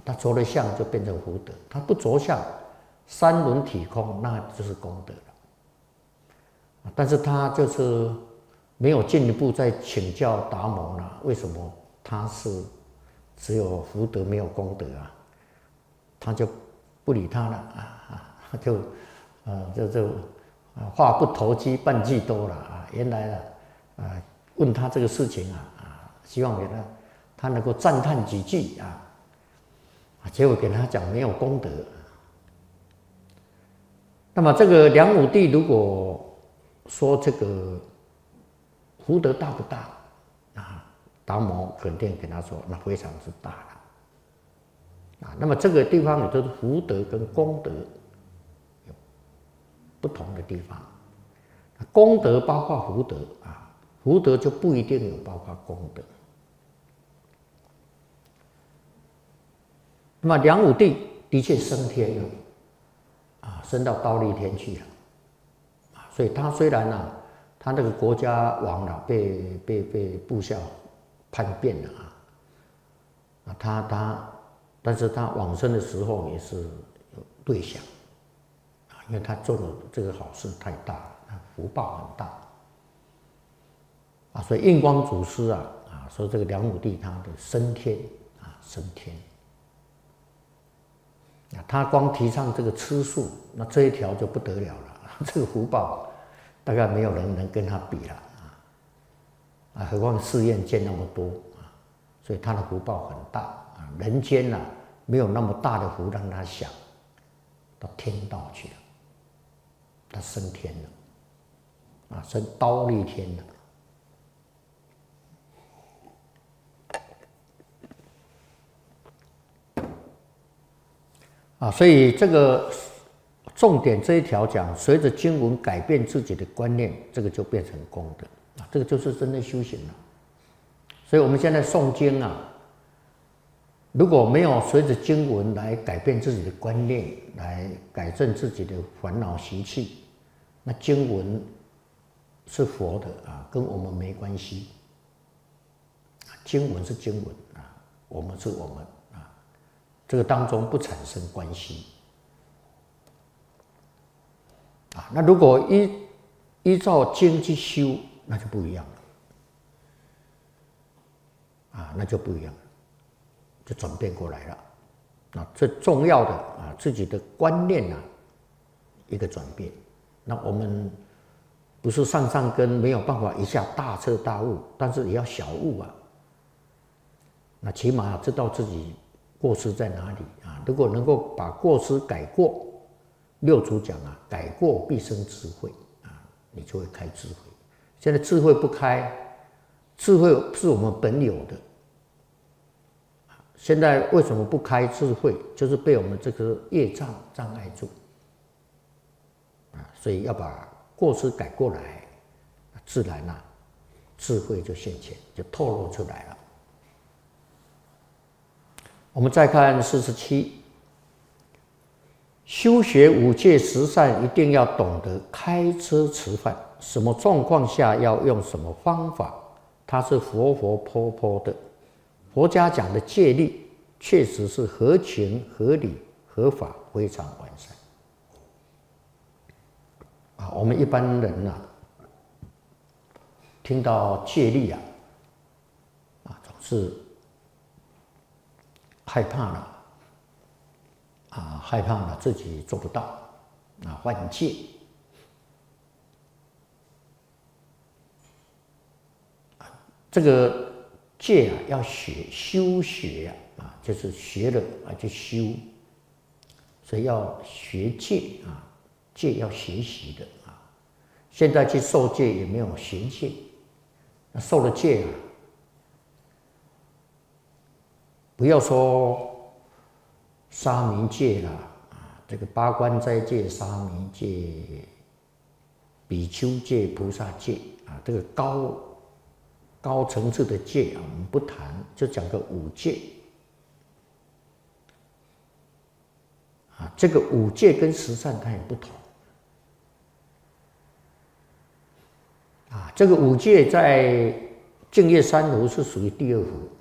他着了相就变成福德，他不着相，三轮体空，那就是功德了。但是他就是没有进一步再请教达摩了，为什么他是只有福德没有功德啊？他就不理他了就话不投机半句多了啊！原来问他这个事情希望给他能够赞叹几句结果给他讲没有功德。那么这个梁武帝如果说这个福德大不大达摩肯定跟他说那非常之大了那么这个地方也就是福德跟功德有不同的地方，功德包括福德福德就不一定有包括功德。那么梁武帝的确升天了升到忉利天去了所以他虽然他那个国家亡了，被部下叛变了但是他往生的时候也是有对想因为他做的这个好事太大了，他福报很大所以印光祖师说这个梁武帝他的升天升天他光提倡这个吃素，那这一条就不得了了，这个福报大概没有人能跟他比了何况寺院建那么多所以他的福报很大人间没有那么大的福让他享，到天道去了，他升天了升忉利天了所以这个重点这一条讲，随着经文改变自己的观念，这个就变成功德这个就是真的修行了。所以我们现在诵经如果没有随着经文来改变自己的观念，来改正自己的烦恼习气，那经文是佛的跟我们没关系。经文是经文我们是我们这个当中不产生关系那如果依照经去修，那就不一样了那就不一样了，就转变过来了最重要的自己的观念一个转变。那我们不是上根没有办法一下大彻大悟，但是也要小悟那起码知道自己过失在哪里如果能够把过失改过，六祖讲改过必生智慧你就会开智慧。现在智慧不开，智慧是我们本有的，现在为什么不开智慧？就是被我们这个业障障碍住所以要把过失改过来，自然智慧就现前，就透露出来了。我们再看47，修学五戒十善一定要懂得开车吃饭，什么状况下要用什么方法，它是活活泼泼的。佛家讲的戒律确实是合情合理合法，非常完善我们一般人听到戒律总是害怕了害怕了自己做不到犯戒这个戒要修学就是学了就修，所以要学戒戒要学习的现在去受戒也没有学戒，那受了戒不要说沙弥戒这个八关斋戒、沙弥戒、比丘戒、菩萨戒这个高层次的戒我们不谈，就讲个五戒这个五戒跟十善它也不同这个五戒在净业三如是属于第二福